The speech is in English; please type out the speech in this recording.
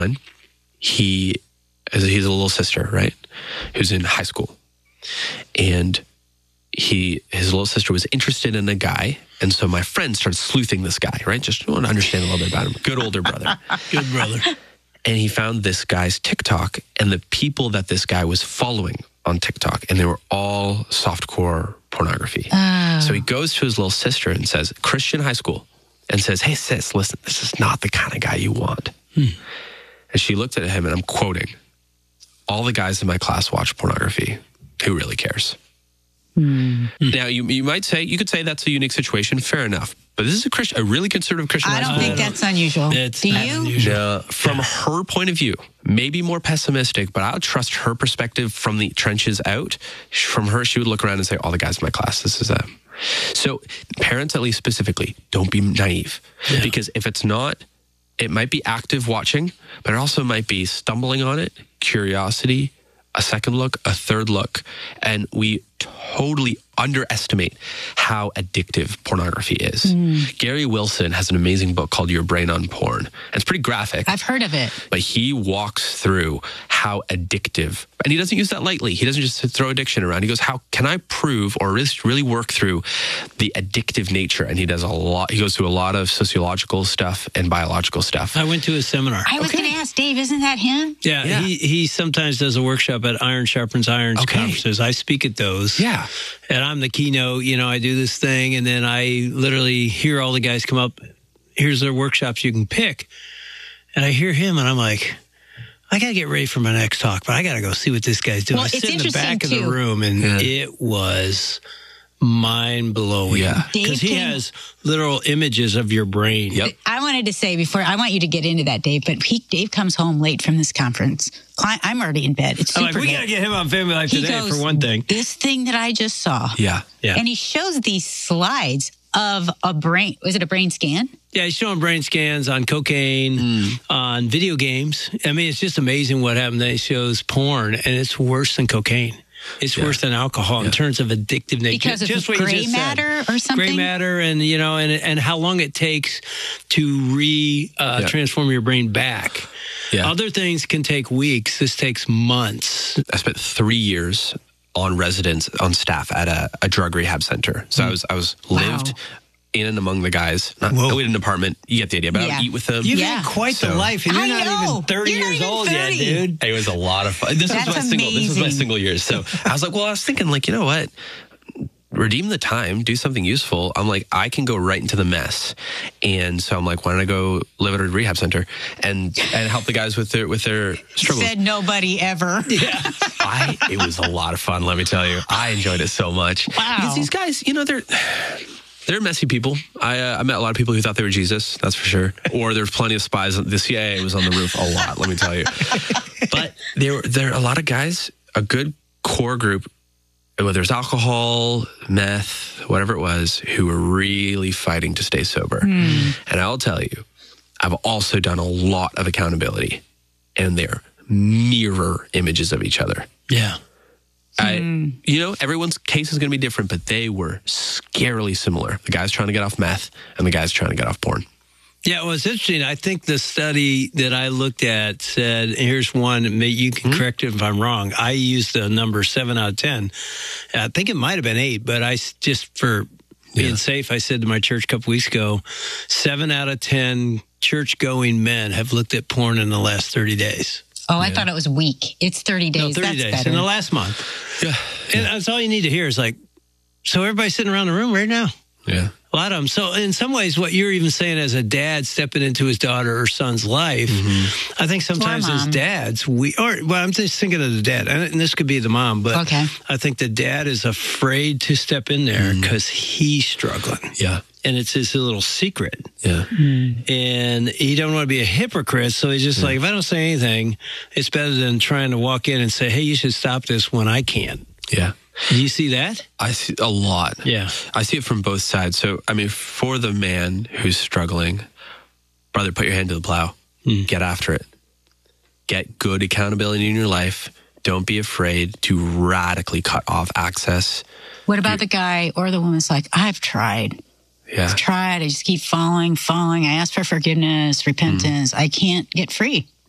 he's a little sister, right? Who's in high school. And his little sister was interested in a guy. And so my friend started sleuthing this guy, right? Just want to understand a little bit about him. Good older brother. Good brother. And he found this guy's TikTok and the people that this guy was following on TikTok. And they were all softcore pornography. So he goes to his little sister and says, Christian high school, and says, hey, sis, listen, this is not the kind of guy you want. And she looked at him, and I'm quoting, all the guys in my class watch pornography. Who really cares? Now, you might say, you could say that's a unique situation. Fair enough. But this is a really conservative Christian high school. I don't think that's unusual. It's Do not you? unusual. No, from her point of view, maybe more pessimistic, but I would trust her perspective from the trenches out. From her, she would look around and say, all the guys in my class, this is a... So parents, at least specifically, don't be naive. Yeah. Because if it's not, it might be active watching, but it also might be stumbling on it, curiosity, a second look, a third look. And we totally underestimate how addictive pornography is. Gary Wilson has an amazing book called Your Brain on Porn. And it's pretty graphic. I've heard of it. But he walks through how addictive, and he doesn't use that lightly. He doesn't just throw addiction around. He goes, how can I prove or really work through the addictive nature? And he does a lot. He goes through a lot of sociological stuff and biological stuff. I went to a seminar. I was going to ask Dave, isn't that him? Yeah, Yeah. He sometimes does a workshop at Iron Sharpens Irons Okay. conferences. I speak at those. Yeah. And I'm the keynote. I do this thing, and then I literally hear all the guys come up. Here's their workshops you can pick. And I hear him, and I'm like, I got to get ready for my next talk, but I got to go see what this guy's doing. Well, I it's sit in the back of interesting, the too. room, and it was mind-blowing. Yeah. Because he Dave came- has literal images of your brain. Yep. I wanted to say before, I want you to get into that, Dave, but Dave comes home late from this conference. I'm already in bed. It's I'm super like, we late. got to get him on Family Life He today, goes, for one thing. This thing that I just saw. Yeah. Yeah. And he shows these slides of a brain. Was it a brain scan? Yeah, he's showing brain scans on cocaine, on video games. I mean, it's just amazing what happened. He shows porn, and it's worse than cocaine. It's worse than alcohol in terms of addictive nature. Because of just what you gray just said. matter or something? Gray matter, and and how long it takes to transform your brain back. Yeah. Other things can take weeks. This takes months. I spent 3 years on staff at a drug rehab center. So I was lived in and among the guys. We had an apartment. You get the idea. But I would eat with them. You've Yeah. had quite the life, and you're I not know. even 30 You're not years even old 30. yet, dude. It was a lot of fun. This was my amazing. single year. So I was thinking, like, you know what? Redeem the time, do something useful. I'm like, I can go right into the mess. And so I'm like, why don't I go live at a rehab center and help the guys with their struggles? Said nobody ever. It was a lot of fun, let me tell you. I enjoyed it so much. Wow. Because these guys, they're messy people. I met a lot of people who thought they were Jesus, that's for sure. Or there's plenty of spies. The CIA was on the roof a lot, let me tell you. But there are a lot of guys, a good core group, whether it's alcohol, meth, whatever it was, who were really fighting to stay sober. And I'll tell you, I've also done a lot of accountability, and they're mirror images of each other. Yeah. Everyone's case is going to be different, but they were scarily similar. The guy's trying to get off meth, and the guy's trying to get off porn. Yeah, well, it's interesting. I think the study that I looked at said, here's one, you can correct it if I'm wrong. I used the number 7 out of 10. I think it might have been 8, but just for being safe, I said to my church a couple weeks ago, 7 out of 10 church-going men have looked at porn in the last 30 days. Oh, I thought it was week. It's 30 days. No, 30 That's days. better. In the last month. Yeah. And that's all you need to hear is like, so everybody's sitting around the room right now. Yeah. A lot of them. So in some ways, what you're even saying as a dad stepping into his daughter or son's life, I think sometimes as mom. dads, I'm just thinking of the dad, and this could be the mom, but Okay. I think the dad is afraid to step in there because he's struggling. Yeah. And it's his little secret. Yeah. And he don't want to be a hypocrite. So he's just like, if I don't say anything, it's better than trying to walk in and say, hey, you should stop this when I can't. Yeah. Do you see that? I see a lot. Yeah. I see it from both sides. So, I mean, for the man who's struggling, brother, put your hand to the plow. Get after it. Get good accountability in your life. Don't be afraid to radically cut off access. What about the guy or the woman's like, I've tried. Yeah. I just keep falling. I ask for forgiveness, repentance. I can't get free.